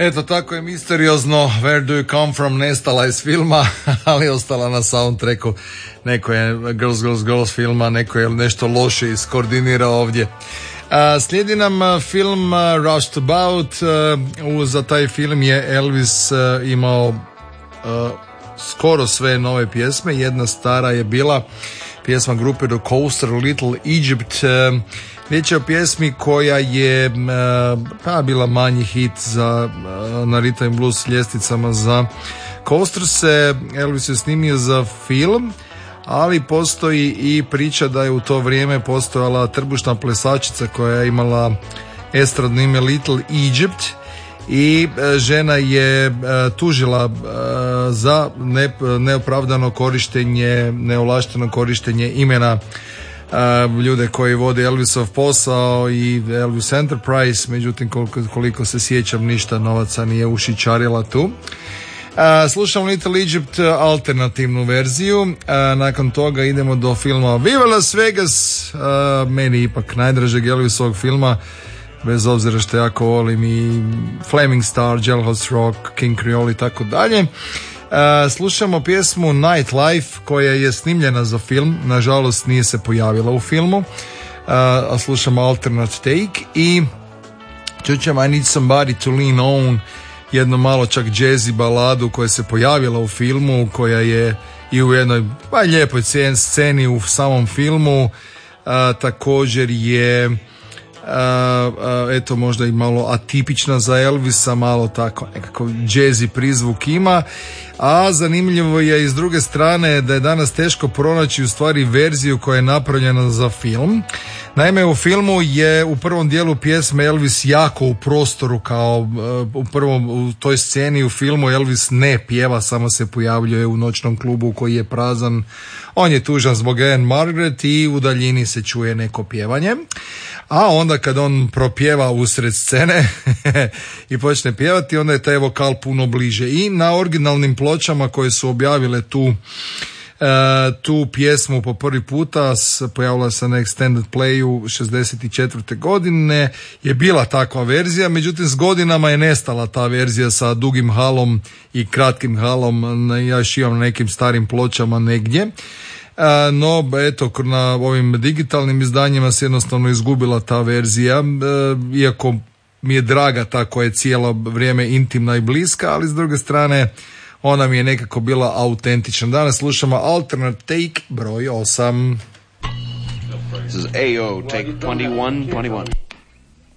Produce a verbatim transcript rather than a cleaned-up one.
Eto, tako je misteriozno Where Do You Come From nestala iz filma, ali ostala na soundtracku. Neko je Girls, Girls, Girls filma, neko je nešto loše iskoordinirao ovdje. A, slijedi nam film uh, Roustabout. Uh, za taj film je Elvis uh, imao uh, skoro sve nove pjesme. Jedna stara je bila pjesma grupe The Coaster, Little Egypt. Uh, Riječ je o pjesmi koja je uh, pa bila manji hit za, uh, na Rhythm and Blues ljestvicama za Coaster se. Elvis je snimio za film, ali postoji i priča da je u to vrijeme postojala trbušna plesačica koja je imala estradno ime Little Egypt i žena je tužila za neopravdano korištenje, neovlašteno korištenje imena ljude koji vode Elvisov posao i Elvis Enterprise, međutim koliko, koliko se sjećam ništa novaca nije ušičarila tu. Uh, slušamo Little Egypt alternativnu verziju, uh, nakon toga idemo do filma Viva Las Vegas, uh, meni ipak najdražeg Elvisovog filma, bez obzira što jako volim i Flaming Star, Jailhouse Rock, King Creole i tako dalje. Uh, slušamo pjesmu Nightlife koja je snimljena za film, nažalost nije se pojavila u filmu, uh, a slušamo alternate take i čućemo I Need Somebody to Lean On, jednu malo čak jazzy baladu koja se pojavila u filmu, koja je i u jednoj pa lijepoj sceni u samom filmu. A, također je a, a, eto možda i malo atipična za Elvisa, malo tako nekako jazzy prizvuk ima. A zanimljivo je i s druge strane da je danas teško pronaći u stvari verziju koja je napravljena za film. Naime, u filmu je u prvom dijelu pjesme Elvis jako u prostoru, kao u prvom u toj sceni u filmu Elvis ne pjeva, samo se pojavljuje u noćnom klubu koji je prazan. On je tužan zbog Anne Margaret i u daljini se čuje neko pjevanje. A onda kad on propjeva usred scene i počne pjevati, onda je taj vokal puno bliže. I na originalnim pločama koje su objavile tu Uh, tu pjesmu po prvi puta, pojavila se na Extended Playu šezdeset četvrte godine, je bila takva verzija, međutim s godinama je nestala ta verzija sa dugim halom i kratkim halom, ja još imam na nekim starim pločama negdje. Uh, no, eto, na ovim digitalnim izdanjima se jednostavno izgubila ta verzija, uh, iako mi je draga ta koja je cijelo vrijeme intimna i bliska, ali s druge strane ona mi je nekako bila autentična. Danas slušamo alternate take broj osam. This is A O, take twenty-one twenty-one.